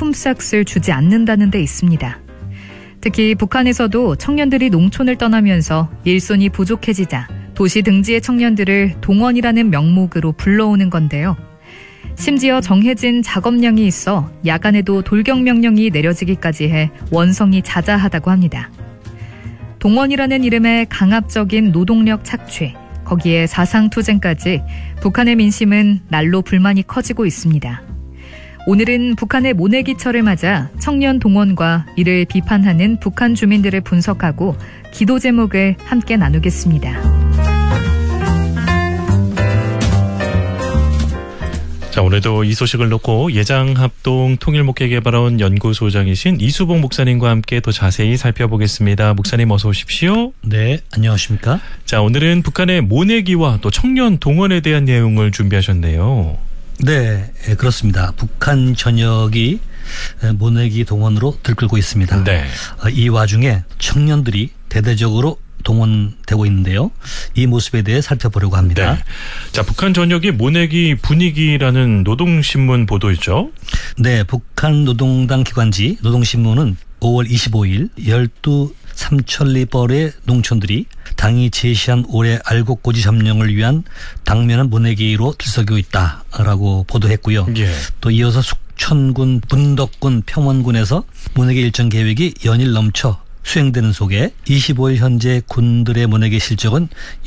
품삯을 주지 않는다는 데 있습니다. 특히 북한에서도 청년들이 농촌을 떠나면서 일손이 부족해지자 도시 등지의 청년들을 동원이라는 명목으로 불러오는 건데요. 심지어 정해진 작업량이 있어 야간에도 돌격 명령이 내려지기까지 해 원성이 자자하다고 합니다. 동원이라는 이름의 강압적인 노동력 착취, 거기에 사상투쟁까지 북한의 민심은 날로 불만이 커지고 있습니다. 오늘은 북한의 모내기철을 맞아 청년 동원과 이를 비판하는 북한 주민들을 분석하고 기도 제목을 함께 나누겠습니다. 자, 오늘도 이 소식을 놓고 예장합동 통일목회개발원 연구소장이신 이수봉 목사님과 함께 더 자세히 살펴보겠습니다. 목사님 어서 오십시오. 네, 안녕하십니까? 자, 오늘은 북한의 모내기와 또 청년 동원에 대한 내용을 준비하셨네요. 네, 그렇습니다. 북한 전역이 모내기 동원으로 들끓고 있습니다. 네. 이 와중에 청년들이 대대적으로 동원되고 있는데요. 이 모습에 대해 살펴보려고 합니다. 네. 자, 북한 전역이 모내기 분위기라는 노동신문 보도였죠? 네, 북한 노동당 기관지 노동신문은 5월 25일 12삼천리벌의 농촌들이 당이 제시한 올해 알곡고지 점령을 위한 당면한 모내기로 들썩이고 있다라고 보도했고요. 예. 또 이어서 숙천군, 분덕군, 평원군에서 모내기 일정 계획이 연일 넘쳐 수행되는 속에 25일 현재 군들의 모내기 실적은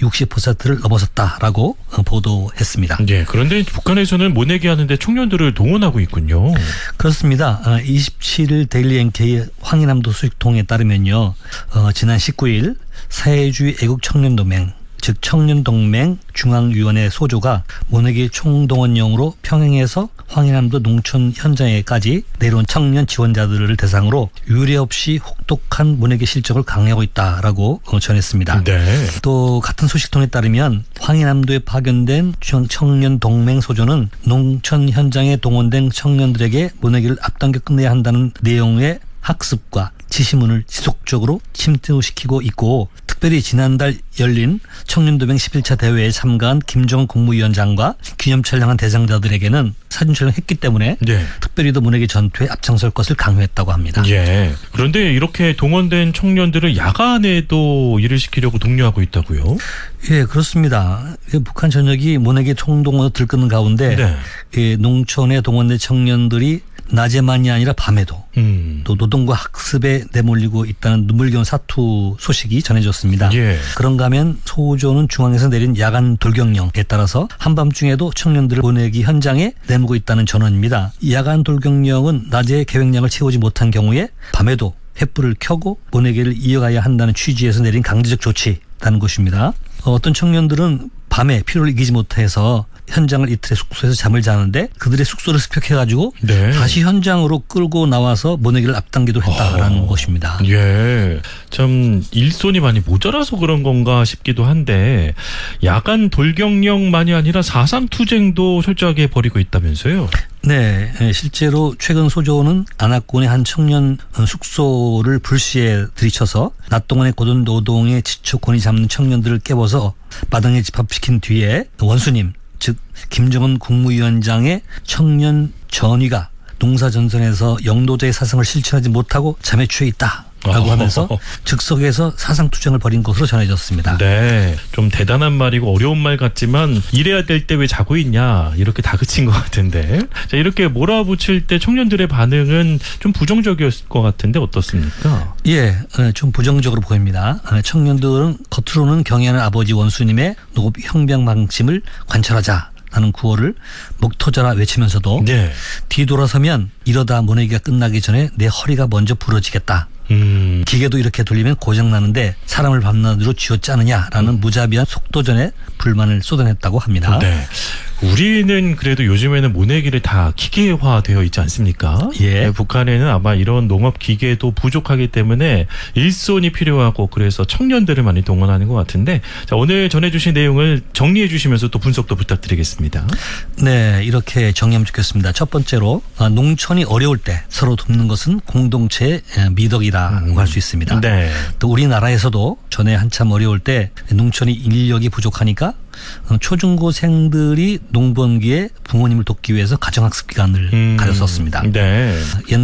60%를 넘어섰다라고 보도했습니다. 예, 그런데 북한에서는 모내기 하는데 청년들을 동원하고 있군요. 그렇습니다. 27일 데일리 NK 황해남도 수식통에 따르면요. 지난 19일 사회주의 애국청년동맹 즉 청년동맹 중앙위원회 소조가 모내기 총동원령으로 평양에서 황해남도 농촌 현장에까지 내려온 청년 지원자들을 대상으로 유례 없이 혹독한 모내기 실적을 강행하고 있다라고 전했습니다. 네. 또 같은 소식통에 따르면 황해남도에 파견된 청년동맹 소조는 농촌 현장에 동원된 청년들에게 모내기를 앞당겨 끝내야 한다는 내용의 학습과 지시문을 지속적으로 침투시키고 있고 특별히 지난달 열린 청년도맹 11차 대회에 참가한 김정은 국무위원장과 기념 촬영한 대상자들에게는 사진 촬영했기 때문에 예. 특별히도 모내기 전투에 앞장설 것을 강요했다고 합니다. 예. 그런데 이렇게 동원된 청년들을 야간에도 일을 시키려고 독려하고 있다고요? 예, 그렇습니다. 북한 전역이 모내기 총동원으로 들끓는 가운데 네. 농촌에 동원된 청년들이 낮에만이 아니라 밤에도 또 노동과 학습에 내몰리고 있다는 눈물겨운 사투 소식이 전해졌습니다. 예. 그런가 하면 소조는 중앙에서 내린 야간 돌격령에 따라서 한밤중에도 청년들을 보내기 현장에 내몰고 있다는 전언입니다. 야간 돌격령은 낮에 계획량을 채우지 못한 경우에 밤에도 횃불을 켜고 보내기를 이어가야 한다는 취지에서 내린 강제적 조치라는 것입니다. 어떤 청년들은 밤에 피로를 이기지 못해서 현장을 이틀에 숙소에서 잠을 자는데 그들의 숙소를 습격해가지고 네. 다시 현장으로 끌고 나와서 모내기를 앞당기도록 했다라는 것입니다. 예, 참 일손이 많이 모자라서 그런 건가 싶기도 한데 야간 돌격령만이 아니라 사상투쟁도 철저하게 벌이고 있다면서요? 네, 실제로 최근 소조는 안악군의 한 청년 숙소를 불시에 들이쳐서 낮 동안의 고된 노동에 지쳐 곤히 잡는 청년들을 깨워서 마당에 집합시킨 뒤에 원수님 즉 김정은 국무위원장의 청년 전위가 농사전선에서 영노제의 사상을 실천하지 못하고 잠에 취해 있다라고 하면서 즉석에서 사상투쟁을 벌인 것으로 전해졌습니다. 네, 좀 대단한 말이고 어려운 말 같지만 일해야 될 때 왜 자고 있냐 이렇게 다그친 것 같은데 자, 이렇게 몰아붙일 때 청년들의 반응은 좀 부정적이었을 것 같은데 어떻습니까? 예, 좀 부정적으로 보입니다. 청년들은 겉으로는 경애하는 아버지 원수님의 노급 형병 방침을 관철하자라는 구호를 목 터져라 외치면서도 네. 뒤돌아서면 이러다 모내기가 끝나기 전에 내 허리가 먼저 부러지겠다. 기계도 이렇게 돌리면 고장나는데 사람을 밤낮으로 쥐어짜느냐라는 무자비한 속도전에 불만을 쏟아냈다고 합니다. 네. 우리는 그래도 요즘에는 모내기를 다 기계화되어 있지 않습니까? 예. 북한에는 아마 이런 농업 기계도 부족하기 때문에 일손이 필요하고 그래서 청년들을 많이 동원하는 것 같은데 자, 오늘 전해주신 내용을 정리해 주시면서 또 분석도 부탁드리겠습니다. 네, 이렇게 정리하면 좋겠습니다. 첫 번째로 농촌이 어려울 때 서로 돕는 것은 공동체의 미덕이라고 할 수 있습니다. 네. 또 우리나라에서도 전에 한참 어려울 때 농촌이 인력이 부족하니까 초중고생들이 농번기에 부모님을 돕기 위해서 가정학습 기간을 가졌었습니다. 네. 옛날